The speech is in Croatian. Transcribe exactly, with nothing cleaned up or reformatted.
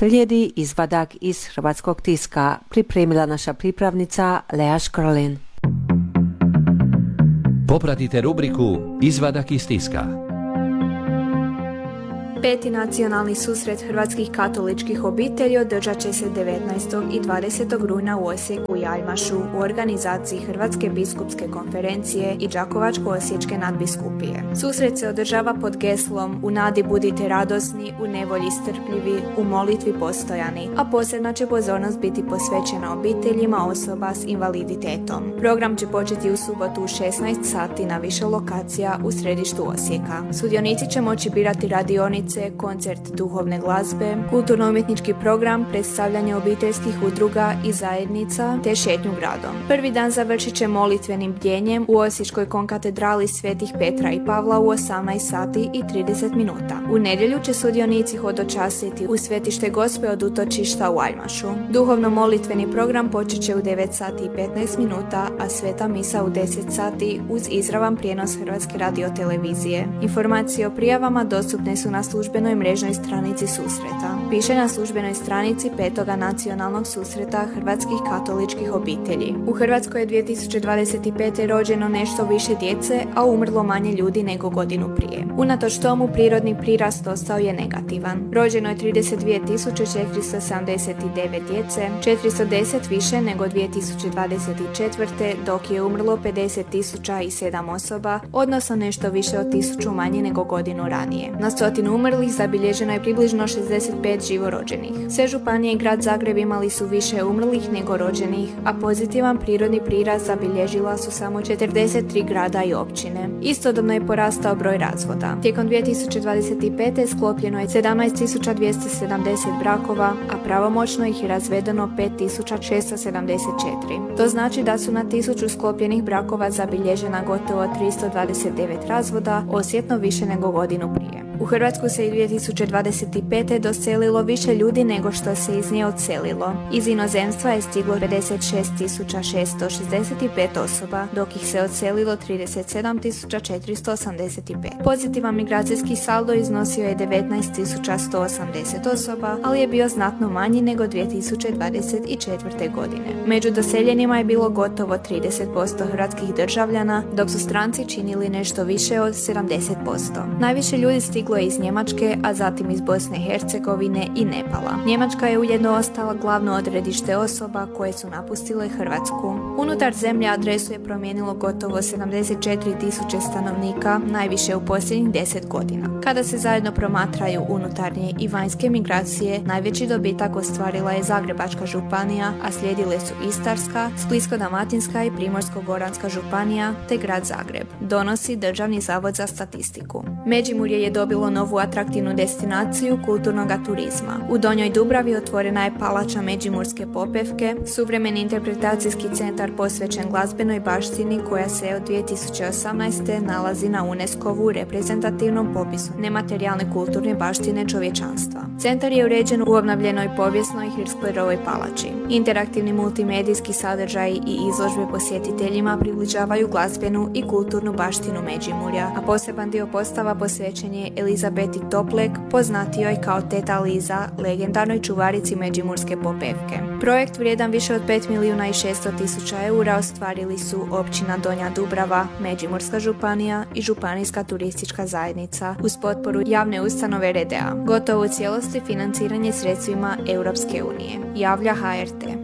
Slijedi izvadak iz hrvatskog tiska, pripremila naša pripravnica Lea Škrlin. Popratite rubriku Izvadak iz tiska. Peti nacionalni susret hrvatskih katoličkih obitelji održat će se devetnaestog i dvadesetog rujna u Osijeku i Aljmašu u organizaciji Hrvatske biskupske konferencije i Đakovačko-osječke nadbiskupije. Susret se održava pod geslom "U nadi budite radosni, u nevolji strpljivi, u molitvi postojani", a posebna će pozornost biti posvećena obiteljima osoba s invaliditetom. Program će početi u subotu u šesnaest sati na više lokacija u središtu Osijeka. Sudionici će moći birati radionice, koncert duhovne glazbe, kulturno-umjetnički program, predstavljanje obiteljskih udruga i zajednica te šetnju gradom. Prvi dan završit će molitvenim bdjenjem u Osječkoj konkatedrali Svetih Petra i Pavla u osamnaest sati i trideset minuta. U nedjelju će sudionici hodočastiti u Svetište Gospe od utočišta u Aljmašu. Duhovno-molitveni program počet će u devet sati i petnaest minuta, a sveta misa u deset sati uz izravan prijenos Hrvatske radiotelevizije. Informacije o prijavama dostupne su na službenoj mrežnoj stranici susreta. Piše na službenoj stranici petoga nacionalnog susreta hrvatskih katoličkih obitelji. U Hrvatskoj je dvije tisuće dvadeset pete. rođeno nešto više djece, a umrlo manje ljudi nego godinu prije. Unatoč tomu prirodni prirast ostao je negativan. Rođeno je trideset dvije tisuće četiristo sedamdeset devet djece, četiristo deset više nego dvije tisuće dvadeset četvrte. dok je umrlo pedeset tisuća sedam osoba, odnosno nešto više od tisuću manje nego godinu ranije. Na stotinu umrlih zabilježeno je približno šezdeset pet živorođenih. Sve županije i grad Zagreb imali su više umrlih nego rođenih, a pozitivan prirodni prirast zabilježila su samo četrdeset tri grada i općine. Istodobno je porastao broj razvoda. Tijekom dvije tisuće dvadeset pete. sklopljeno je sedamnaest tisuća dvjesto sedamdeset brakova, a pravomoćno ih je razvedeno pet tisuća šesto sedamdeset četiri. To znači da su na tisuću sklopljenih brakova zabilježena gotovo tristo dvadeset devet razvoda, osjetno više nego godinu prije. U Hrvatsku se i dvije tisuće dvadeset pete. doselilo više ljudi nego što se iz nje odselilo. Iz inozemstva je stiglo pedeset šest tisuća šesto šezdeset pet osoba, dok ih se odselilo trideset sedam tisuća četiristo osamdeset pet. Pozitivan migracijski saldo iznosio je devetnaest tisuća sto osamdeset osoba, ali je bio znatno manji nego dvije tisuće dvadeset četvrte. godine. Među doseljenima je bilo gotovo trideset posto hrvatskih državljana, dok su stranci činili nešto više od sedamdeset posto. Najviše ljudi stiglo je iz Njemačke, a zatim iz Bosne i Hercegovine i Nepala. Njemačka je ujedno ostala glavno odredište osoba koje su napustile Hrvatsku. Unutar zemlje adresu je promijenilo gotovo sedamdeset četiri tisuće stanovnika, najviše u posljednjih deset godina. Kada se zajedno promatraju unutarnje i vanjske migracije, najveći dobitak ostvarila je Zagrebačka županija, a slijedile su Istarska, Splitsko-dalmatinska i Primorsko-goranska županija te grad Zagreb, donosi Državni zavod za statistiku. Međimurje je dobilo novu atraktivnu destinaciju kulturnog turizma. U Donjoj Dubravi otvorena je palača Međimurske popevke, suvremeni interpretacijski centar posvećen glazbenoj baštini koja se od dvije tisuće osamnaeste. nalazi na UNESCO-vu reprezentativnom popisu nematerijalne kulturne baštine čovječanstva. Centar je uređen u obnovljenoj povijesnoj Hirsklerovoj palači. Interaktivni multimedijski sadržaji i izložbe posjetiteljima približavaju glazbenu i kulturnu baštinu Međimurja, a poseban dio postava posvećen je Elizabeti Toplek, poznatijoj kao Teta Liza, legendarnoj čuvarici Međimurske popevke. Projekt vrijedan više od pet milijuna i šesto tisuća eura ostvarili su općina Donja Dubrava, Međimurska županija i Županijska turistička zajednica uz potporu javne ustanove R E D A. Gotovo u cijelosti financiranje sredstvima Europske unije, javlja H R T.